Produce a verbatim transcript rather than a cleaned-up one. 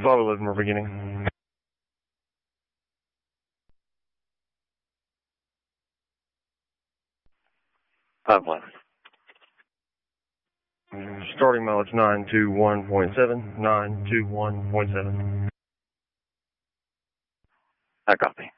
five eleven, we're beginning. five eleven. Starting mileage nine two one point seven, nine two one point seven. I copy.